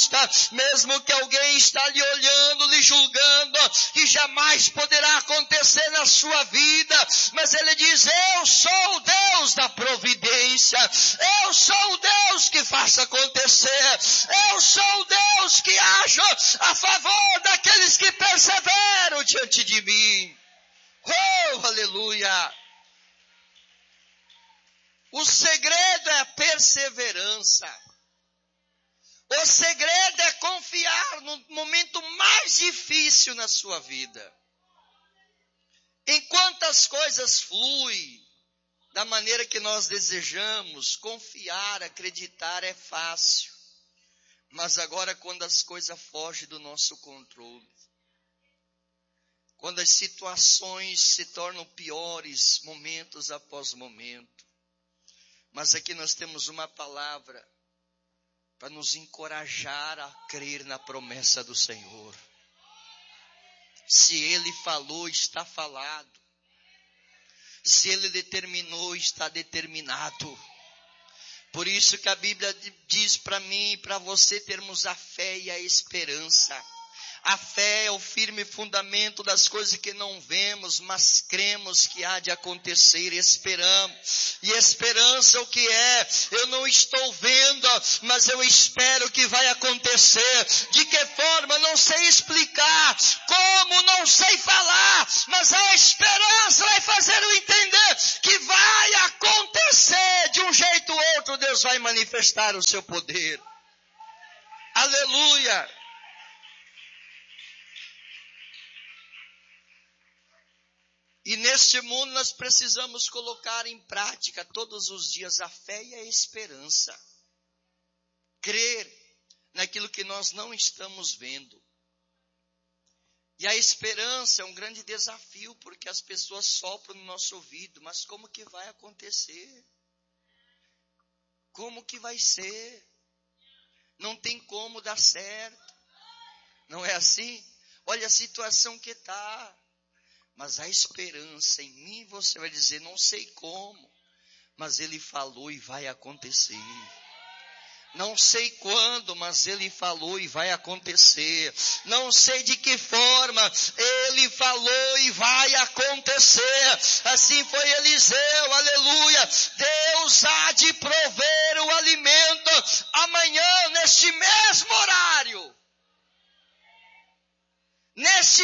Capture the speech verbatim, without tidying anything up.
vista, mesmo que alguém está lhe olhando, lhe julgando, que jamais poderá acontecer na sua vida, mas ele diz, eu sou o Deus da providência, eu sou o Deus que faça acontecer, eu sou o Deus que ajo a favor daqueles que perseveram diante de mim. Oh, aleluia! O segredo é a perseverança. O segredo é confiar no momento mais difícil na sua vida. Enquanto as coisas fluem da maneira que nós desejamos, confiar, acreditar é fácil. Mas agora quando as coisas fogem do nosso controle, quando as situações se tornam piores, momentos após momento, mas aqui nós temos uma palavra para nos encorajar a crer na promessa do Senhor. Se Ele falou, está falado. Se Ele determinou, está determinado. Por isso que a Bíblia diz para mim e para você termos a fé e a esperança. A fé é o firme fundamento das coisas que não vemos, mas cremos que há de acontecer, esperamos. E esperança o que é? Eu não estou vendo, mas eu espero que vai acontecer. De que forma? Não sei explicar. Como? Não sei falar. Mas a esperança vai fazer eu entender que vai acontecer. De um jeito ou outro, Deus vai manifestar o seu poder. Aleluia! E neste mundo nós precisamos colocar em prática todos os dias a fé e a esperança. Crer naquilo que nós não estamos vendo. E a esperança é um grande desafio, porque as pessoas sopram no nosso ouvido. Mas como que vai acontecer? Como que vai ser? Não tem como dar certo. Não é assim? Olha a situação que está. Mas a esperança em mim, você vai dizer, não sei como, mas Ele falou e vai acontecer. Não sei quando, mas Ele falou e vai acontecer. Não sei de que forma, Ele falou e vai acontecer. Assim foi Eliseu, aleluia. Deus há de prover o alimento amanhã, neste mesmo horário. Neste